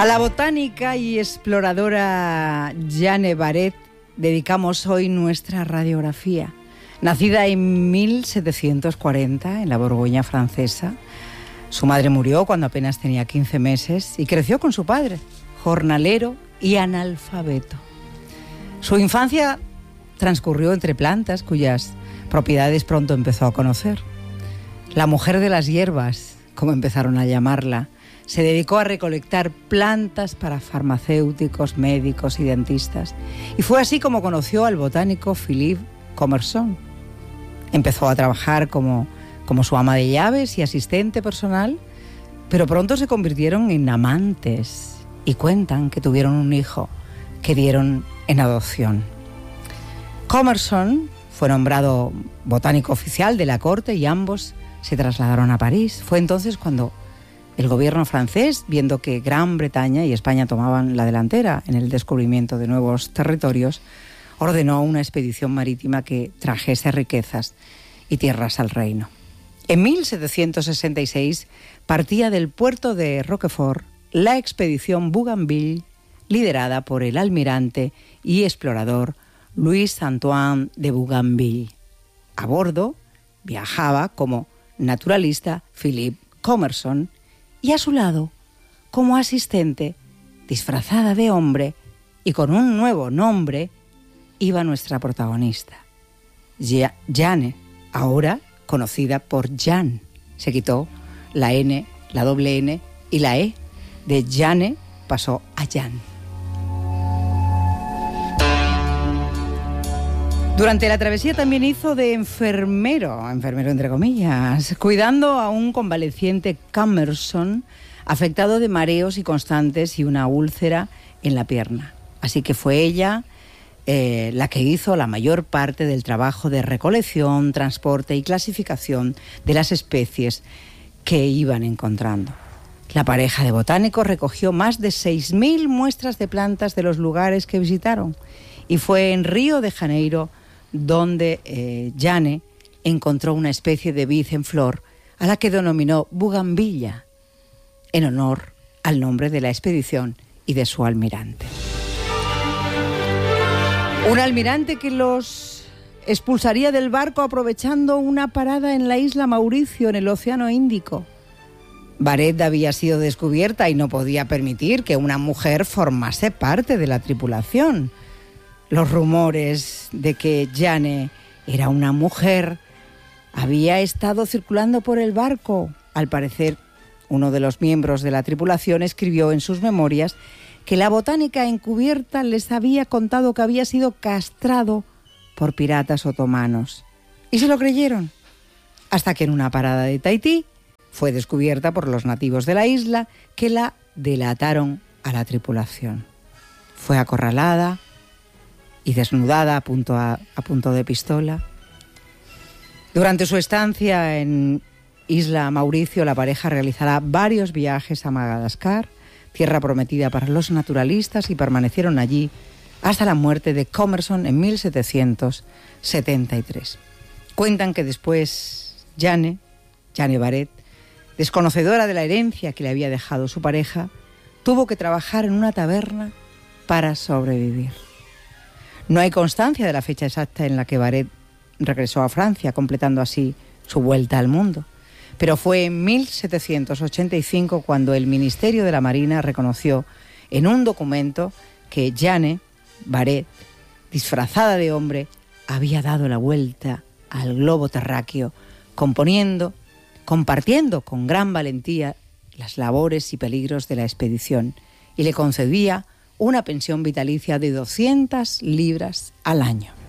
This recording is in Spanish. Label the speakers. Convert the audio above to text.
Speaker 1: A la botánica y exploradora Jane Barret dedicamos hoy nuestra radiografía. Nacida en 1740 en la Borgoña francesa, su madre murió cuando apenas tenía 15 meses y creció con su padre, jornalero y analfabeto. Su infancia transcurrió entre plantas cuyas propiedades pronto empezó a conocer. La mujer de las hierbas, como empezaron a llamarla, se dedicó a recolectar plantas para farmacéuticos, médicos y dentistas. Y fue así como conoció al botánico Philippe Commerson. Empezó a trabajar como su ama de llaves y asistente personal, pero pronto se convirtieron en amantes y cuentan que tuvieron un hijo que dieron en adopción. Commerson fue nombrado botánico oficial de la corte y ambos se trasladaron a París. Fue entonces cuando el gobierno francés, viendo que Gran Bretaña y España tomaban la delantera en el descubrimiento de nuevos territorios, ordenó una expedición marítima que trajese riquezas y tierras al reino. En 1766 partía del puerto de Roquefort la expedición Bougainville, liderada por el almirante y explorador Louis-Antoine de Bougainville. A bordo viajaba como naturalista Philippe Commerson y a su lado, como asistente, disfrazada de hombre y con un nuevo nombre, iba nuestra protagonista, Jane, ahora conocida por Jan. Se quitó la N, la doble N y la E. De Jane pasó a Jan. Durante la travesía también hizo de enfermero entre comillas, cuidando a un convaleciente Commerson afectado de mareos y constantes y una úlcera en la pierna. Así que fue ella la que hizo la mayor parte del trabajo de recolección, transporte y clasificación de las especies que iban encontrando. La pareja de botánicos recogió más de 6.000 muestras de plantas de los lugares que visitaron y fue en Río de Janeiro donde Jane encontró una especie de vid en flor a la que denominó Bougainvillea, en honor al nombre de la expedición y de su almirante. Un almirante que los expulsaría del barco aprovechando una parada en la isla Mauricio, en el Océano Índico. Barret había sido descubierta y no podía permitir que una mujer formase parte de la tripulación. Los rumores de que Jane era una mujer había estado circulando por el barco. Al parecer, uno de los miembros de la tripulación escribió en sus memorias que la botánica encubierta les había contado que había sido castrado por piratas otomanos. Y se lo creyeron, hasta que en una parada de Tahití fue descubierta por los nativos de la isla, que la delataron a la tripulación. Fue acorralada y desnudada a punto de pistola. Durante su estancia en Isla Mauricio, la pareja realizará varios viajes a Madagascar, tierra prometida para los naturalistas, y permanecieron allí hasta la muerte de Commerson en 1773. Cuentan que después Jane Barret, desconocedora de la herencia que le había dejado su pareja, tuvo que trabajar en una taberna para sobrevivir. No hay constancia de la fecha exacta en la que Barret regresó a Francia, completando así su vuelta al mundo. Pero fue en 1785 cuando el Ministerio de la Marina reconoció en un documento que Jane Barret, disfrazada de hombre, había dado la vuelta al globo terráqueo, compartiendo con gran valentía las labores y peligros de la expedición, y le concedía una pensión vitalicia de 200 libras al año.